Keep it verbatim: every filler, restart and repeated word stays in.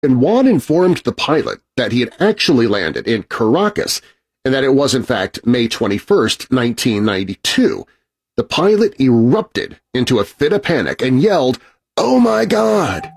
and Juan informed the pilot that he had actually landed in Caracas and that it was in fact May twenty-first, nineteen ninety-two. The pilot erupted into a fit of panic and yelled, "Oh my God!"